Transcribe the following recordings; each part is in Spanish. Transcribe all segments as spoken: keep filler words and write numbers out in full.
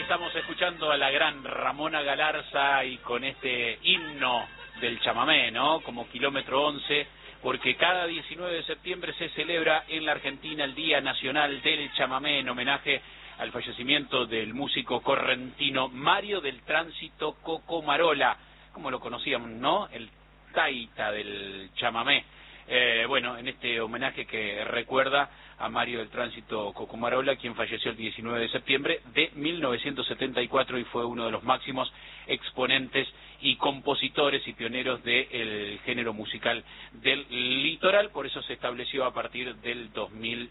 estamos escuchando a la gran Ramona Galarza y con este himno del chamamé, ¿no? Como kilómetro once, porque cada diecinueve de septiembre se celebra en la Argentina el Día Nacional del Chamamé en homenaje al fallecimiento del músico correntino Mario del Tránsito Cocomarola, como lo conocíamos, ¿no? El taita del chamamé. Eh, bueno, en este homenaje que recuerda a Mario del Tránsito Cocomarola, quien falleció el diecinueve de septiembre de mil novecientos setenta y cuatro y fue uno de los máximos exponentes y compositores y pioneros del género musical del litoral. Por eso se estableció a partir del dos mil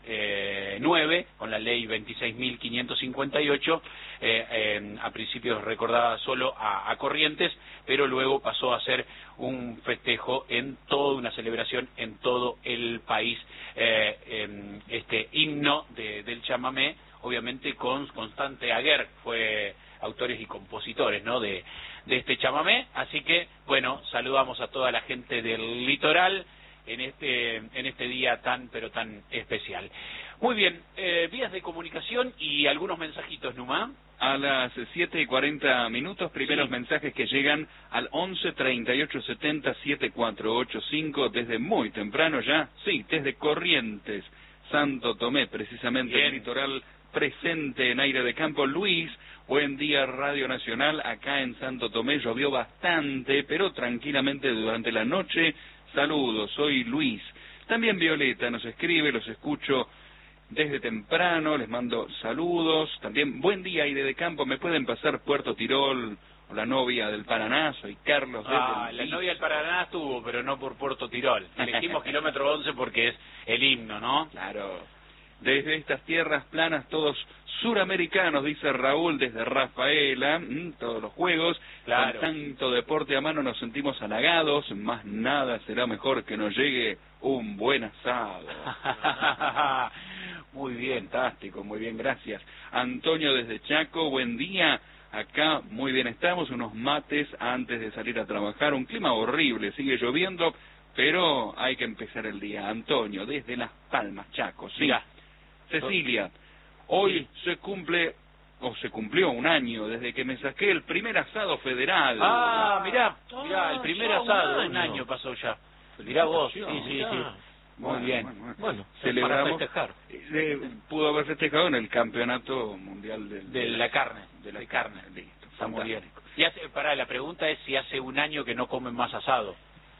nueve con la ley veintiséis mil quinientos cincuenta y ocho, eh, eh, a principios recordaba solo a, a Corrientes, pero luego pasó a ser un festejo en toda una celebración en todo el país. Eh, eh, este himno de, del chamamé, obviamente con Constante Aguer, fue autores y compositores, ¿no? de, de este chamamé, así que bueno, saludamos a toda la gente del litoral en este en este día tan pero tan especial. Muy bien, eh, vías de comunicación y algunos mensajitos, Numa. A las siete y cuarenta minutos, primeros Sí. mensajes que llegan al once treinta y ocho setenta setenta y cuatro ochenta y cinco desde muy temprano ya, sí, desde Corrientes, Santo Tomé, precisamente Bien. el litoral presente en aire de campo. Luis, buen día Radio Nacional, acá en Santo Tomé llovió bastante, pero tranquilamente durante la noche. Saludos, soy Luis. También Violeta nos escribe, los escucho desde temprano, les mando saludos. También, buen día aire de campo, me pueden pasar Puerto Tirol o la novia del Paraná, soy Carlos. Ah, desde la novia del Paraná estuvo, pero no por Puerto Tirol. Elegimos kilómetro once porque es el himno, ¿no? Claro. Desde estas tierras planas, todos suramericanos, dice Raúl, desde Rafaela, mmm, todos los juegos, Claro. con tanto deporte a mano nos sentimos halagados, más nada será mejor que nos llegue un buen asado. Muy bien. Fantástico, muy bien, gracias. Antonio desde Chaco, buen día. Acá muy bien estamos, unos mates antes de salir a trabajar, un clima horrible, sigue lloviendo, pero hay que empezar el día. Antonio, desde Las Palmas, Chaco, sí. Mirá. Cecilia, hoy se cumple, o se cumplió un año desde que me saqué el primer asado federal. Ah, mirá, mirá, el primer ya un asado, un año. año pasó ya. Mirá vos, sí, sí, Mirá. sí. Muy Bueno, bien. bueno, bueno. Bueno, Celebramos, para festejar. eh, pudo haber festejado en el campeonato mundial del, De la carne, de la de carne. carne. Listo, Está muy bien. fantástico. Y hace, pará, la pregunta es si hace un año que no comen más asado.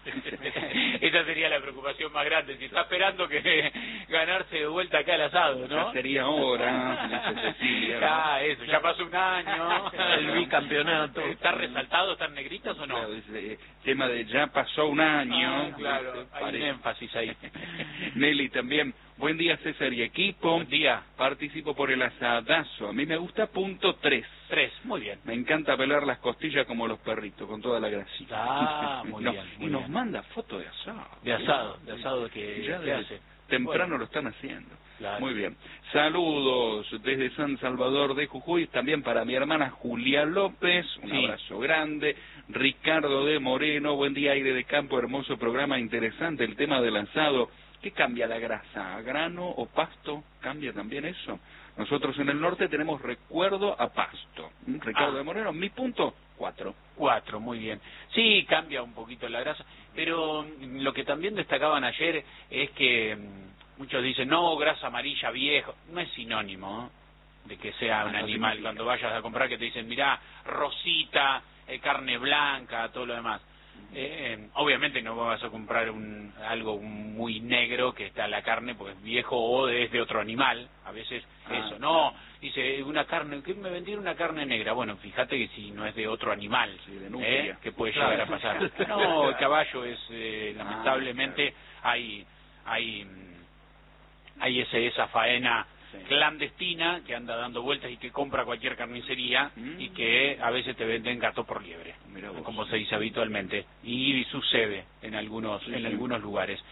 Esa sería la preocupación más grande. Si está esperando que ganarse de vuelta acá el asado, ¿no? Ya sería hora, dice Cecilia, ¿no? Ah, eso, ya pasó un año. El bicampeonato. ¿Están resaltados, están negritos o no? Claro, ese tema de ya pasó un año. Ah, claro, ¿viste? hay un Parece. énfasis ahí. Nelly también. Buen día, César y equipo. Buen día. Participo por el asadazo. A mí me gusta punto tres. Tres, muy bien. Me encanta pelar las costillas como los perritos, con toda la grasita. Ah, muy No, bien, muy y nos bien. manda foto de asado. De asado, de asado que, Ya que desde hace. temprano Bueno. lo están haciendo. Claro. Muy bien. Saludos desde San Salvador de Jujuy, también para mi hermana Julia López, un Sí. abrazo grande. Ricardo de Moreno, buen día aire de campo, hermoso programa, interesante el tema del asado. ¿Qué cambia la grasa? ¿A grano o pasto? ¿Cambia también eso? Nosotros en el norte tenemos recuerdo a pasto. ¿Mm? Ricardo Ah. de Moreno, mi punto, cuatro. Cuatro, muy bien. Sí, cambia un poquito la grasa, pero mm, lo que también destacaban ayer es que mm, muchos dicen, no, grasa amarilla, viejo. No es sinónimo, ¿eh? De que sea Ah, un no animal. significa. Cuando vayas a comprar que te dicen, mirá, rosita, eh, carne blanca, todo lo demás. Eh, obviamente no vas a comprar un algo muy negro que está la carne porque es viejo o es de otro animal, a veces Ah, eso, no, dice una carne, ¿qué me vendieron una carne negra? Bueno, fíjate que si no es de otro animal, Sí, de nutria. ¿eh? ¿Qué puede Claro. llegar a pasar? No, el caballo es, eh, lamentablemente, hay, hay, mm, hay ese, esa faena Sí. clandestina que anda dando vueltas y que compra cualquier carnicería Mm. y que a veces te venden gato por liebre, Mirá vos. como se dice habitualmente, y sucede en algunos Sí, en sí. algunos lugares.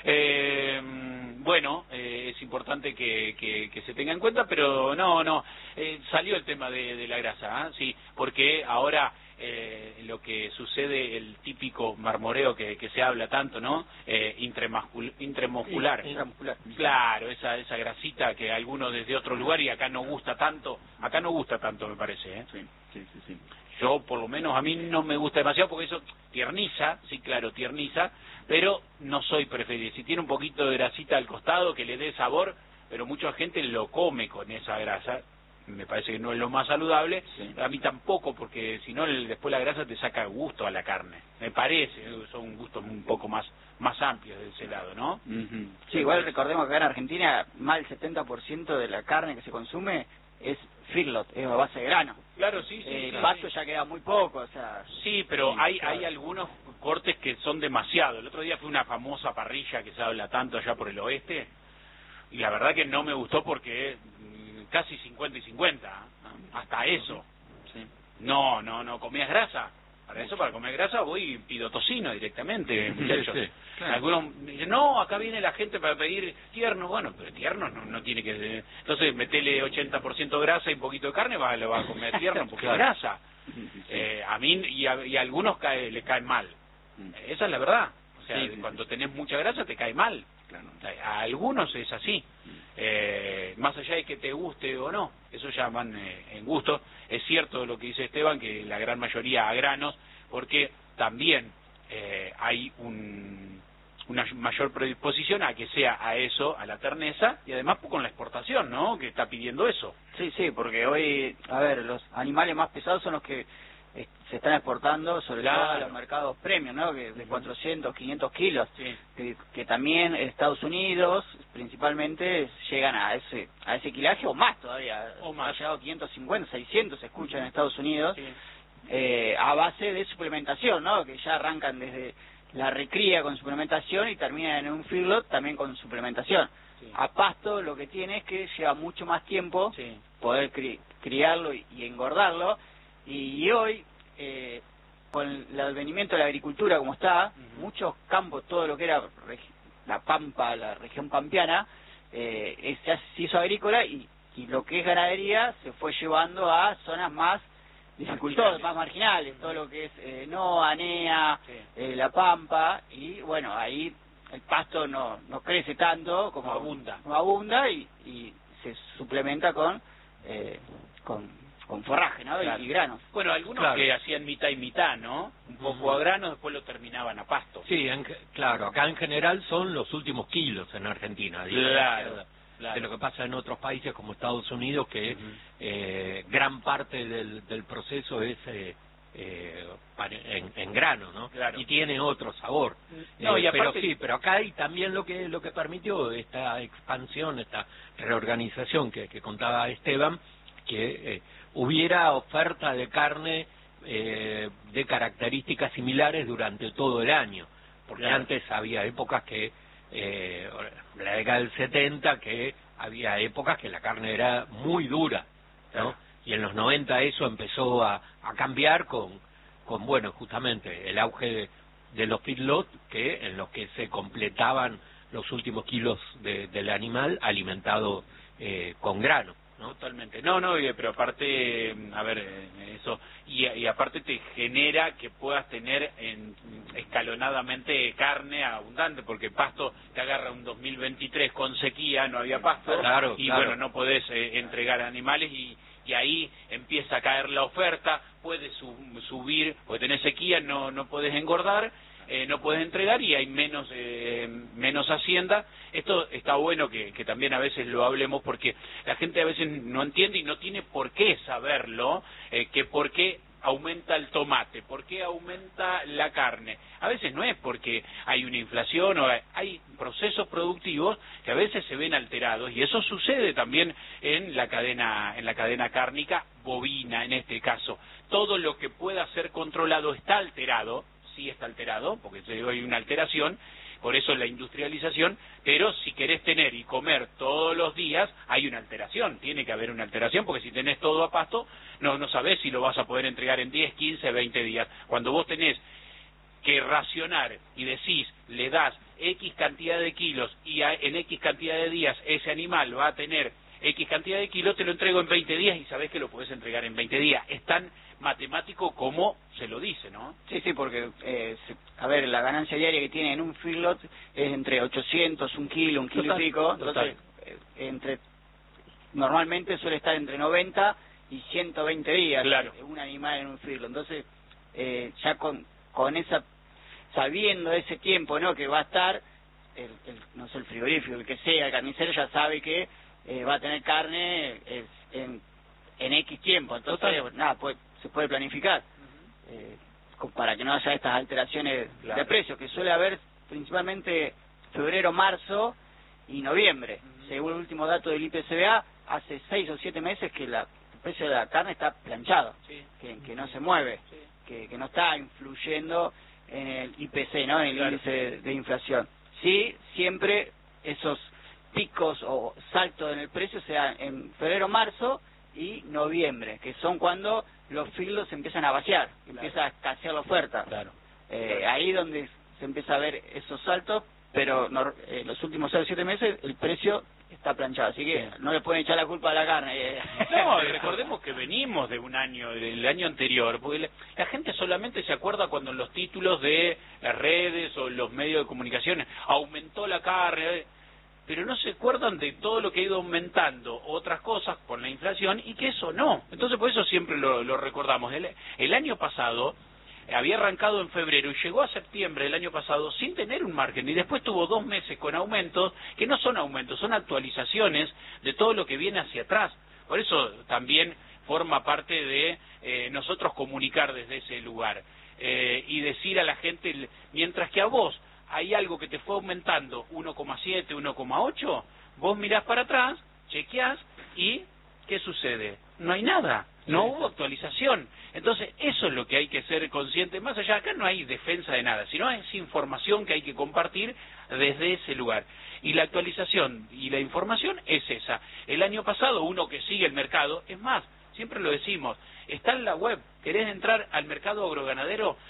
Eh, bueno, eh, es importante que, que, que se tenga en cuenta, pero no, no, eh, salió el tema de, de la grasa, ¿eh? Sí, porque ahora eh, lo que sucede, el típico marmoreo que, que se habla tanto, ¿no? Eh, intramuscular, intramuscular. Intramuscular. Claro, esa esa grasita que a algunos desde otro lugar y acá no gusta tanto, acá no gusta tanto me parece, ¿eh? Sí, sí, sí, sí. Yo, por lo menos, a mí no me gusta demasiado porque eso tierniza, sí, claro, tierniza, pero no soy preferido. Si tiene un poquito de grasita al costado que le dé sabor, pero mucha gente lo come con esa grasa, me parece que no es lo más saludable, Sí. a mí tampoco, porque si no, el- después la grasa te saca gusto a la carne, me parece, son gustos un poco más más amplios de ese lado, ¿no? Ujú. Sí, igual recordemos que acá en Argentina más del setenta por ciento de la carne que se consume es feedlot, es a base de grano. Claro, sí, sí. Eh, sí, el pasto sí. ya queda muy poco, o sea... Sí, pero Sí, hay claro. hay algunos cortes que son demasiado. El otro día fue una famosa parrilla que se habla tanto allá por el oeste, y la verdad que no me gustó porque mm, casi cincuenta y cincuenta, ¿no? Hasta eso. Sí. No, no, no comías grasa. Para eso, para comer grasa, voy y pido tocino directamente, muchachos. sí, claro. Algunos dicen, no, acá viene la gente para pedir tierno. Bueno, pero tierno no, no tiene que... Entonces, metele ochenta por ciento grasa y un poquito de carne, va, lo va a comer tierno porque es Claro. grasa. Sí, sí, sí. Eh, a mí y a, y a algunos cae, le caen mal. Mm. Esa es la verdad. O sea, Sí, sí, cuando tenés mucha grasa te cae mal. Claro. A algunos es así. Eh, más allá de que te guste o no, eso ya van eh, en gusto. Es cierto lo que dice Esteban, que la gran mayoría a granos, porque también eh, hay un, una mayor predisposición a que sea a eso, a la terneza, y además con la exportación, ¿no? Que está pidiendo eso. Sí, sí, porque hoy, a ver, los animales más pesados son los que eh, se están exportando, sobre todo Claro. a los mercados premium, ¿no? Que de cuatrocientos, quinientos kilos, Sí. que, que también Estados Unidos, principalmente, llegan a ese a ese kilaje o más todavía. O más. Ha llegado a quinientos cincuenta, seiscientos se escucha en Estados Unidos, Sí. eh, a base de suplementación, ¿no? Que ya arrancan desde la recría con suplementación y terminan en un feedlot también con suplementación. Sí. A pasto lo que tiene es que lleva mucho más tiempo Sí. poder cri- criarlo y, y engordarlo, y, y hoy eh, con el advenimiento de la agricultura como está, Ujú. muchos campos, todo lo que era regi- la Pampa, la región pampeana, eh, es- ya se hizo agrícola, y, y lo que es ganadería se fue llevando a zonas más dificultosas, Marginales. más marginales, todo lo que es eh, no, Anea, Sí. eh, la Pampa, y bueno, ahí el pasto no, no crece tanto como No abunda. no abunda y, y se suplementa con eh, con, con forraje, ¿no? Y- Claro. y granos. Bueno, algunos Claro. que hacían mitad y mitad, ¿no? Un poco Ujú. a grano, después lo terminaban a pasto. Sí, en ge- claro, acá en general son los últimos kilos en Argentina. a diferencia Claro, de- claro. de lo que pasa en otros países como Estados Unidos, que Ujú. eh, gran parte del, del proceso es eh, eh, para- en, en grano, ¿no? Claro. Y tiene otro sabor. No, Eh, y aparte- pero sí, pero acá hay también lo que lo que permitió esta expansión, esta reorganización que, que contaba Esteban, que eh, hubiera oferta de carne eh, de características similares durante todo el año, porque Claro. antes había épocas que, eh, la década del setenta, que había épocas que la carne era muy dura, ¿no? Claro. Y en los noventa eso empezó a, a cambiar con, con, bueno, justamente el auge de, de los feedlot, que en los que se completaban los últimos kilos de, del animal alimentado eh, con grano, ¿no? Totalmente. No, no, y- pero aparte, mm, a ver, eh, eso, y, y aparte te genera que puedas tener en, escalonadamente carne abundante, porque pasto te agarra un dos mil veintitrés con sequía, no había pasto, Claro, y claro. bueno, no podés eh, entregar animales, y, y ahí empieza a caer la oferta, puedes su- subir, porque tenés sequía, no, no podés engordar, eh, no puedes entregar y hay menos eh, menos hacienda. Esto está bueno que, que también a veces lo hablemos, porque la gente a veces no entiende y no tiene por qué saberlo, eh, que por qué aumenta el tomate, por qué aumenta la carne. A veces no es porque hay una inflación o hay, hay procesos productivos que a veces se ven alterados, y eso sucede también en la cadena en la cadena cárnica bovina en este caso. Todo lo que pueda ser controlado está alterado, sí está alterado, porque hay una alteración, por eso la industrialización, pero si querés tener y comer todos los días, hay una alteración, tiene que haber una alteración, porque si tenés todo a pasto, no, no sabés si lo vas a poder entregar en diez, quince, veinte días. Cuando vos tenés que racionar y decís, le das X cantidad de kilos y a, en X cantidad de días ese animal va a tener X cantidad de kilos, te lo entrego en veinte días y sabés que lo podés entregar en veinte días. Es tan matemático como se lo dice, ¿no? Sí, sí, porque, eh, se, a ver, la ganancia diaria que tiene en un feedlot es entre ochocientos, un kilo, un kilo Total, y pico, total. entonces, eh, entre, normalmente suele estar entre noventa y ciento veinte días, claro, un animal en un feedlot, entonces, eh, ya con, con esa, sabiendo ese tiempo, ¿no?, que va a estar, el, el, no sé, el frigorífico, el que sea, el carnicero ya sabe que eh, va a tener carne eh, en, en X tiempo, entonces, Total. nada, puede, se puede planificar. Eh, para que no haya estas alteraciones claro. de precios, que suele haber principalmente febrero, marzo y noviembre. Uh-huh. Según el último dato del I P C B A, hace seis o siete meses que la, el precio de la carne está planchado, sí. que, que no se mueve, sí. que, que no está influyendo en el I P C, ¿no?, en el claro. índice de, de inflación. Sí, siempre esos picos o saltos en el precio se dan en febrero, marzo y noviembre, que son cuando los filos se empiezan a vaciar, claro. empieza a escasear la oferta. Claro. Eh, ahí donde se empieza a ver esos saltos, pero no, eh, los últimos seis o siete meses el precio está planchado, así que sí. no le pueden echar la culpa a la carne. No, recordemos que venimos de un año, del año anterior, porque la, la gente solamente se acuerda cuando en los títulos de las redes o los medios de comunicación aumentó la carne, pero no se acuerdan de todo lo que ha ido aumentando otras cosas con la inflación y que eso no. Entonces por eso siempre lo, lo recordamos. El, el año pasado había arrancado en febrero y llegó a septiembre del año pasado sin tener un margen y después tuvo dos meses con aumentos que no son aumentos, son actualizaciones de todo lo que viene hacia atrás. Por eso también forma parte de eh, nosotros comunicar desde ese lugar eh, y decir a la gente, mientras que a vos hay algo que te fue aumentando uno coma siete, uno coma ocho, vos mirás para atrás, chequeás y ¿qué sucede? No hay nada, no hubo actualización. Entonces eso es lo que hay que ser consciente. Más allá, acá no hay defensa de nada, sino es información que hay que compartir desde ese lugar. Y la actualización y la información es esa. El año pasado, uno que sigue el mercado, es más, siempre lo decimos, está en la web, querés entrar al mercado agroganadero,